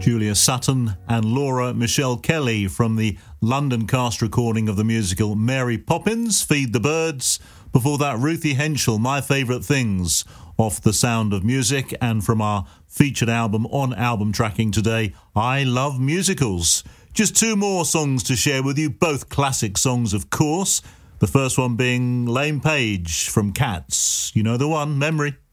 Julia Sutton and Laura Michelle Kelly from the London cast recording of the musical Mary Poppins, Feed the Birds. Before that, Ruthie Henschel, My Favourite Things, off The Sound of Music. And from our featured album on album tracking today, I Love Musicals. Just two more songs to share with you, both classic songs, of course. The first one being Lane Page from Cats. You know the one, Memory.